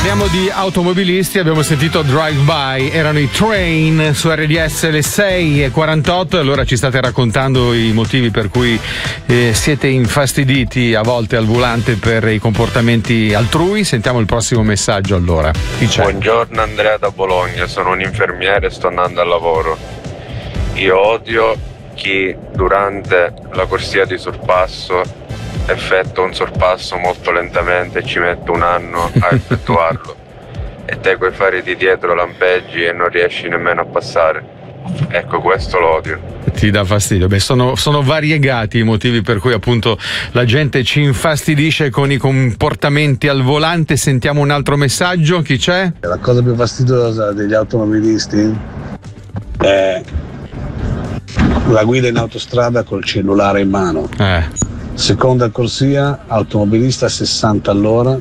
Parliamo di automobilisti, abbiamo sentito Drive By, erano i Train su RDS le 6:48, allora ci state raccontando i motivi per cui siete infastiditi a volte al volante per i comportamenti altrui. Sentiamo il prossimo messaggio allora. Chi c'è? Buongiorno, Andrea da Bologna, sono un infermiere e sto andando al lavoro. Io odio chi durante la corsia di sorpasso effettua un sorpasso molto lentamente e ci mette un anno a effettuarlo e te coi fari di dietro lampeggi e non riesci nemmeno a passare. Ecco, questo l'odio. Ti dà fastidio? Beh, sono variegati i motivi per cui appunto la gente ci infastidisce con i comportamenti al volante. Sentiamo un altro messaggio, chi c'è? La cosa più fastidiosa degli automobilisti è la guida in autostrada col cellulare in mano. Seconda corsia, automobilista 60 all'ora,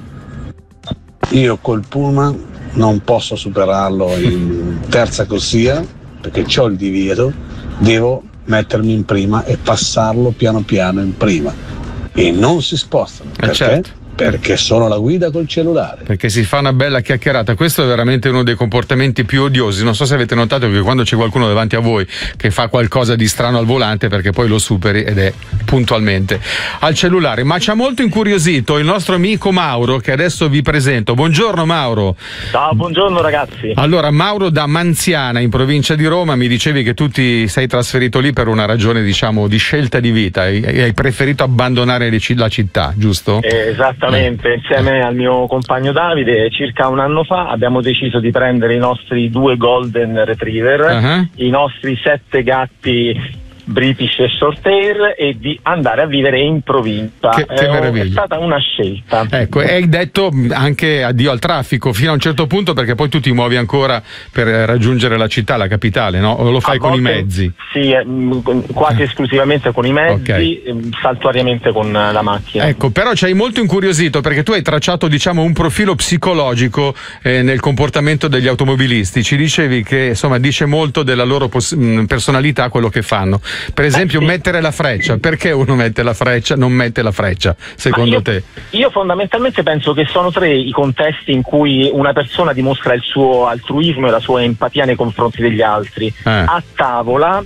io col Pullman non posso superarlo in terza corsia perché c'ho il divieto, devo mettermi in prima e passarlo piano piano in prima e non si spostano perché? Certo. Perché sono la guida col cellulare. Perché si fa una bella chiacchierata. Questo è veramente uno dei comportamenti più odiosi. Non so se avete notato che quando c'è qualcuno davanti a voi che fa qualcosa di strano al volante, perché poi lo superi ed è puntualmente al cellulare. Ma ci ha molto incuriosito il nostro amico Mauro, che adesso vi presento. Buongiorno Mauro. Ciao, buongiorno ragazzi. Allora, Mauro da Manziana in provincia di Roma, mi dicevi che tu ti sei trasferito lì per una ragione, diciamo, di scelta di vita. Hai preferito abbandonare la città, giusto? Esattamente, insieme al mio compagno Davide circa un anno fa abbiamo deciso di prendere i nostri 2 Golden Retriever, i nostri 7 gatti British e Short Hair e di andare a vivere in provincia. Che meraviglia. È stata una scelta. Ecco, e hai detto anche addio al traffico fino a un certo punto, perché poi tu ti muovi ancora per raggiungere la città, la capitale, no? O lo fai con i mezzi? Sì, quasi esclusivamente con i mezzi, saltuariamente con la macchina. Ecco, però ci hai molto incuriosito perché tu hai tracciato, diciamo, un profilo psicologico nel comportamento degli automobilisti. Ci dicevi che insomma dice molto della loro personalità quello che fanno. Per esempio, mettere la freccia. Perché uno mette la freccia, non mette la freccia, secondo te? Io fondamentalmente penso che sono 3 i contesti in cui una persona dimostra il suo altruismo e la sua empatia nei confronti degli altri. A tavola,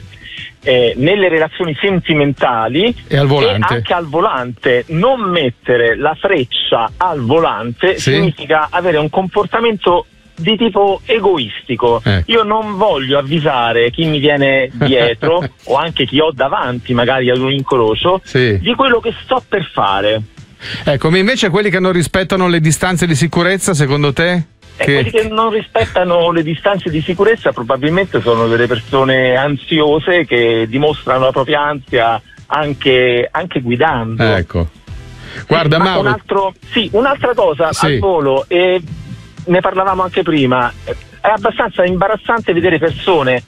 nelle relazioni sentimentali e al volante. E anche al volante. Non mettere la freccia al volante significa avere un comportamento di tipo egoistico. Io non voglio avvisare chi mi viene dietro o anche chi ho davanti, magari ad un incrocio, di quello che sto per fare. Ecco, ma invece quelli che non rispettano le distanze di sicurezza, secondo te? Quelli che non rispettano le distanze di sicurezza probabilmente sono delle persone ansiose che dimostrano la propria ansia anche guidando. Ecco. Guarda, Mauro. Un'altra cosa al volo, ne parlavamo anche prima, è abbastanza imbarazzante vedere persone